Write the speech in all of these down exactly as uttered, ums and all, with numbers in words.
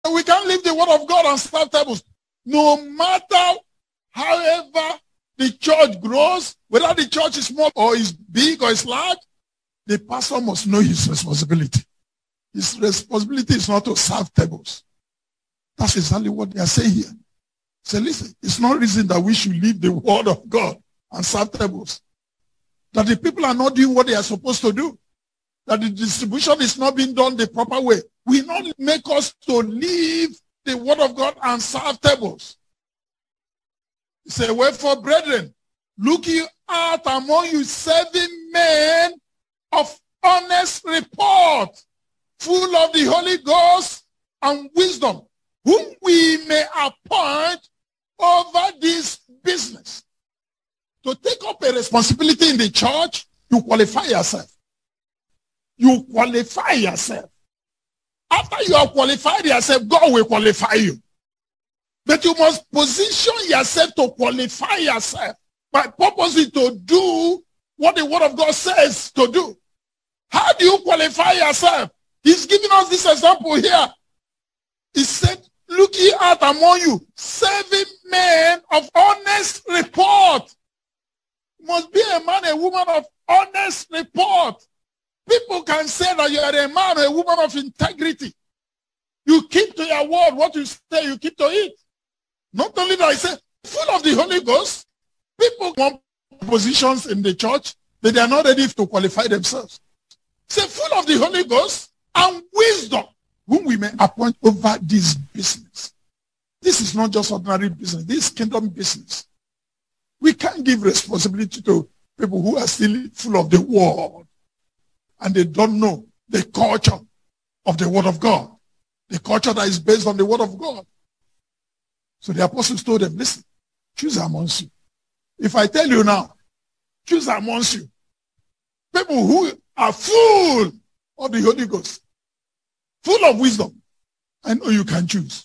We can't leave the word of God and serve tables. No matter however the church grows, whether the church is small or is big or is large, the pastor must know his responsibility. His responsibility is not to serve tables. That's exactly what they are saying here. So listen, it's not reason that we should leave the word of God and serve tables. That the people are not doing what they are supposed to do. That the distribution is not being done the proper way. We not make us to leave the word of God and serve tables. He said, wherefore, brethren, look you out among you seven men of honest report, full of the Holy Ghost and wisdom, whom we may appoint over this business. To take up a responsibility in the church, you qualify yourself. You qualify yourself. After you have qualified yourself, God will qualify you. But you must position yourself to qualify yourself by purposely to do what the word of God says to do. How do you qualify yourself? He's giving us this example here. He said, look ye out among you, seven men of honest report. You must be a man, a woman of honest report. People can say that you are a man or a woman of integrity. You keep to your word. What you say, you keep to it. Not only that, I say, full of the Holy Ghost. People want positions in the church, but they are not ready to qualify themselves. Say, full of the Holy Ghost and wisdom, whom we may appoint over this business. This is not just ordinary business. This is kingdom business. We can't give responsibility to people who are still full of the word and they don't know the culture of the word of God, the culture that is based on the word of God. So the apostles told them, listen, choose amongst you. If I tell you now, choose amongst you people who are full of the Holy Ghost, full of wisdom, I know you can choose.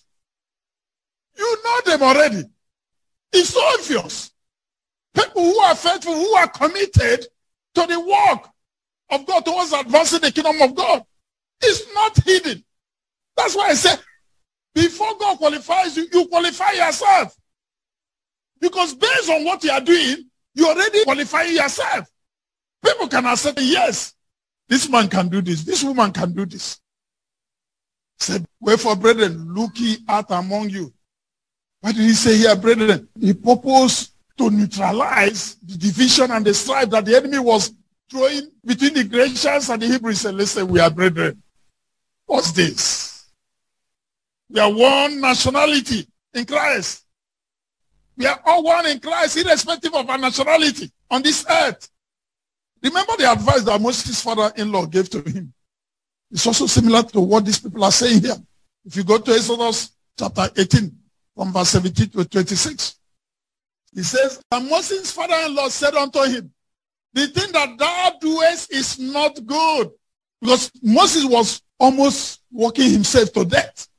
You know them already. It's so obvious. People who are faithful, who are committed to the work of God towards advancing the kingdom of God. It's not hidden. That's why I say, before God qualifies you, you qualify yourself. Because based on what you are doing, you already qualify yourself. People can accept, yes, this man can do this, this woman can do this. Said, wherefore, brethren, look ye out among you. What did he say here, brethren? He purposed to neutralize the division and the strife that the enemy was throwing between the Grecians and the Hebrews. And listen, we are brethren. What's this? We are one nationality in Christ. We are all one in Christ, irrespective of our nationality on this earth. Remember the advice that Moses' father-in-law gave to him. It's also similar to what these people are saying here. If you go to Exodus chapter eighteen, from verse seventeen to twenty-six, he says, and Moses' father-in-law said unto him, the thing that thou doest is not good. Because Moses was almost walking himself to death.